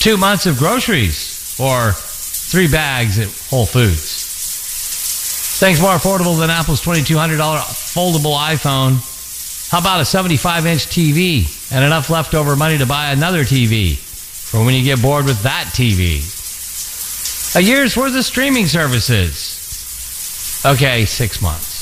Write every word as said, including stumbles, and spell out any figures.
two months of groceries or three bags at Whole Foods. Things more affordable than Apple's twenty-two hundred dollars foldable iPhone. How about a seventy-five inch T V and enough leftover money to buy another T V for when you get bored with that T V? A year's worth of streaming services. Okay, six months.